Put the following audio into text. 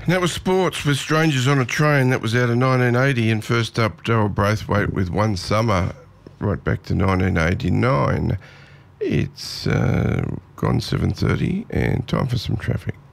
That was sports with Strangers on a Train. That was out of 1980. And first up, Daryl Braithwaite with One Summer, right back to 1989. It's gone 7:30 and time for some traffic.